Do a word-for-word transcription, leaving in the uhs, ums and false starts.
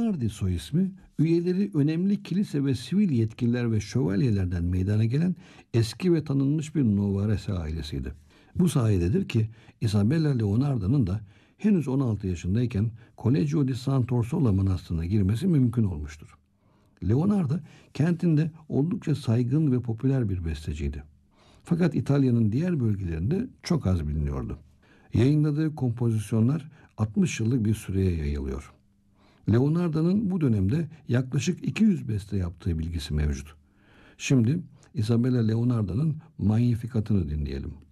Leonardi soy ismi, üyeleri önemli kilise ve sivil yetkililer ve şövalyelerden meydana gelen eski ve tanınmış bir Novarese ailesiydi. Bu sayededir ki Isabella Leonarda'nın da henüz on altı yaşındayken Collegio di Sant'Orsola Manastırı'na girmesi mümkün olmuştur. Leonardo kentinde oldukça saygın ve popüler bir besteciydi. Fakat İtalya'nın diğer bölgelerinde çok az biliniyordu. Yayınladığı kompozisyonlar altmış yıllık bir süreye yayılıyor. Leonardo'nun bu dönemde yaklaşık iki yüz beste yaptığı bilgisi mevcut. Şimdi Isabella Leonarda'nın Magnificat'ını dinleyelim.